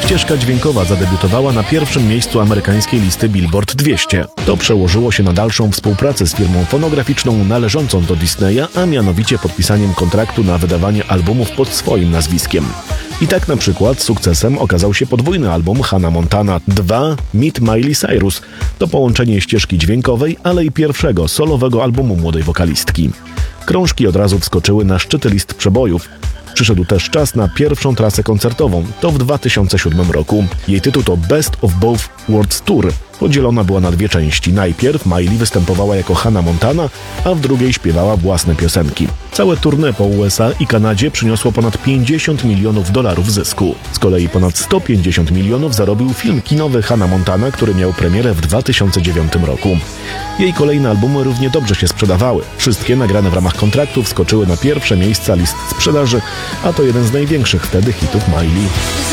ścieżka dźwiękowa zadebiutowała na pierwszym miejscu amerykańskiej listy Billboard 200. To przełożyło się na dalszą współpracę z firmą fonograficzną należącą do Disneya, a mianowicie podpisaniem kontraktu na wydawanie albumów pod swoim nazwiskiem. I tak na przykład sukcesem okazał się podwójny album Hannah Montana 2 Meet Miley Cyrus. To połączenie ścieżki dźwiękowej, ale i pierwszego solowego albumu młodej wokalistki. Krążki od razu wskoczyły na szczyty list przebojów. Przyszedł też czas na pierwszą trasę koncertową, to w 2007 roku. Jej tytuł to Best of Both Worlds Tour. Podzielona była na dwie części. Najpierw Miley występowała jako Hannah Montana, a w drugiej śpiewała własne piosenki. Całe tournée po USA i Kanadzie przyniosło ponad $50 milionów zysku. Z kolei ponad 150 milionów zarobił film kinowy Hannah Montana, który miał premierę w 2009 roku. Jej kolejne albumy równie dobrze się sprzedawały. Wszystkie nagrane w ramach kontraktu wskoczyły na pierwsze miejsca list sprzedaży, a to jeden z największych wtedy hitów Miley.